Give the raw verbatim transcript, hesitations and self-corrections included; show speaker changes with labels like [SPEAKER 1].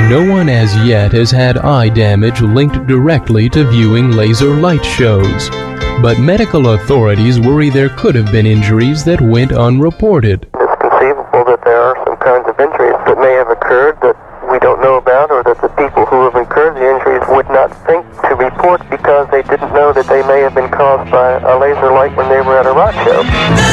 [SPEAKER 1] No one as yet has had eye damage linked directly to viewing laser light shows, but medical authorities worry there could have been injuries that went unreported.
[SPEAKER 2] It's conceivable that there are some kinds of injuries that may have occurred that we don't know about, or that the people who have incurred the injuries would not think to report because they didn't know that they may have been caused by a laser light when they were at a rock show.